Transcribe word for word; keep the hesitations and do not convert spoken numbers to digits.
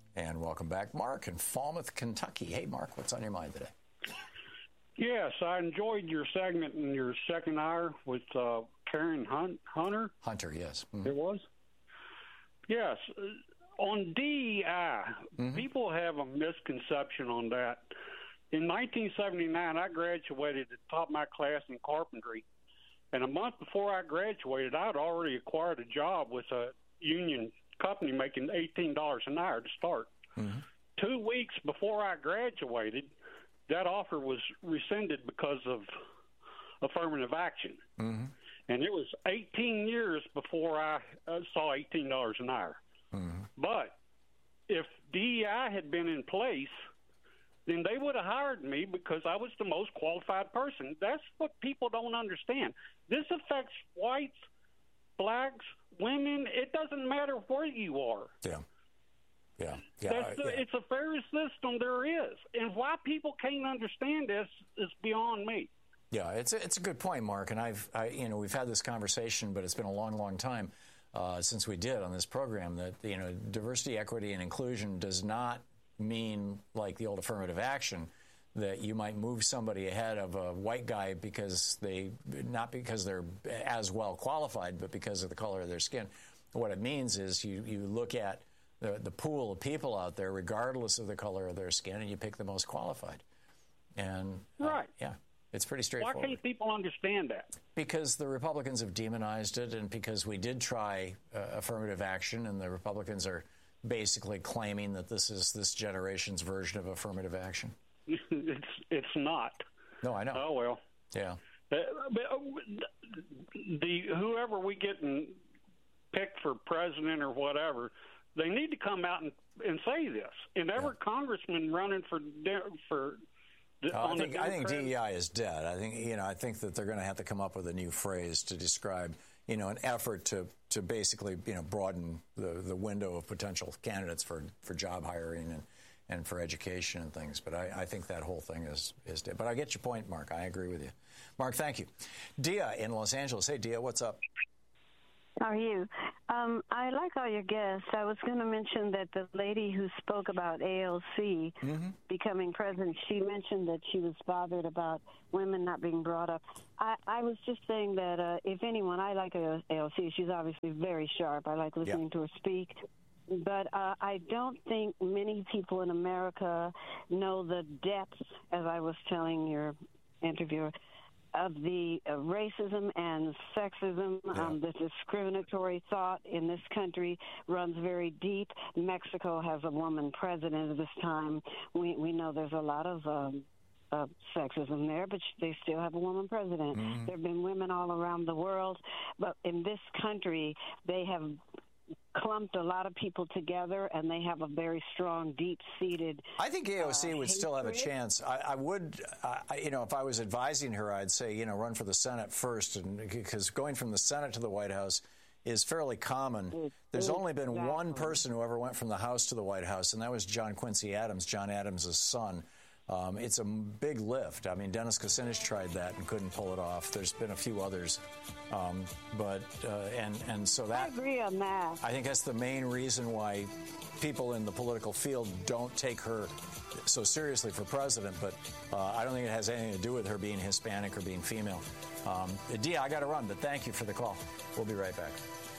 And welcome back, Mark in Falmouth, Kentucky. Hey, Mark, what's on your mind today? Yes, I enjoyed your segment in your second hour with uh, Karen Hunt, Hunter. Hunter, yes. Mm-hmm. It was? Yes. On D E I, mm-hmm. people have a misconception on that. In nineteen seventy-nine, I graduated at the top of my class in carpentry. And a month before I graduated, I had already acquired a job with a union company making eighteen dollars an hour to start. Mm-hmm. Two weeks before I graduated, that offer was rescinded because of affirmative action. Mm-hmm. And it was eighteen years before I uh, saw eighteen dollars an hour. Mm-hmm. But if D E I had been in place, then they would have hired me because I was the most qualified person. That's what people don't understand. This affects whites, blacks, women. It doesn't matter where you are. Yeah. Yeah. yeah, That's the, yeah. It's a fair system there is. And why people can't understand this is beyond me. Yeah, it's a, it's a good point, Mark. And I've, I, you know, we've had this conversation, but it's been a long, long time uh, since we did on this program that, you know, diversity, equity, and inclusion does not mean like the old affirmative action that you might move somebody ahead of a white guy because they, not because they're as well qualified, but because of the color of their skin. What it means is you, you look at the, the pool of people out there, regardless of the color of their skin, and you pick the most qualified. And uh, right. yeah, it's pretty straightforward. Why can't people understand that? Because the Republicans have demonized it, and because we did try uh, affirmative action, and the Republicans are basically claiming that this is this generation's version of affirmative action. It's it's not. No, I know. Oh well. Yeah. Uh, but, uh, the whoever we get and pick for president or whatever, they need to come out and, and say this. And every yeah. congressman running for for. The, uh, I think I think D E I is dead. I think you know I think that they're going to have to come up with a new phrase to describe you know an effort to to basically you know broaden the, the window of potential candidates for, for job hiring and, and for education and things. But I, I think that whole thing is is dead. But I get your point, Mark. I agree with you, Mark. Thank you, Dia in Los Angeles. Hey, Dia, what's up? How are you? Um, I like all your guests. I was going to mention that the lady who spoke about A L C mm-hmm. becoming president, she mentioned that she was bothered about women not being brought up. I, I was just saying that uh, if anyone, I like A L C. She's obviously very sharp. I like listening yeah. to her speak. But uh, I don't think many people in America know the depths, as I was telling your interviewer, of the uh, racism and sexism, yeah. um, the discriminatory thought in this country runs very deep. Mexico has a woman president at this time. We we know there's a lot of um, uh, sexism there, but they still have a woman president. Mm-hmm. There have been women all around the world, but in this country, they have clumped a lot of people together, and they have a very strong, deep-seated. I think A O C uh, would still have a chance. I, I would, uh, you know, if I was advising her, I'd say, you know, run for the Senate first, and because going from the Senate to the White House is fairly common. There's only been exactly. one person who ever went from the House to the White House, and that was John Quincy Adams, John Adams' son. Um, it's a big lift. I mean, Dennis Kucinich tried that and couldn't pull it off. There's been a few others, um, but uh, and and so that I agree on that. I think that's the main reason why people in the political field don't take her so seriously for president. But uh, I don't think it has anything to do with her being Hispanic or being female. Um, Dia, I got to run, but thank you for the call. We'll be right back.